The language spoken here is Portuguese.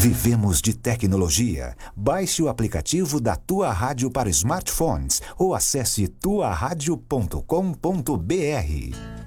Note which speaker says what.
Speaker 1: Vivemos de tecnologia. Baixe o aplicativo da Tua Rádio para smartphones ou acesse tuaradio.com.br.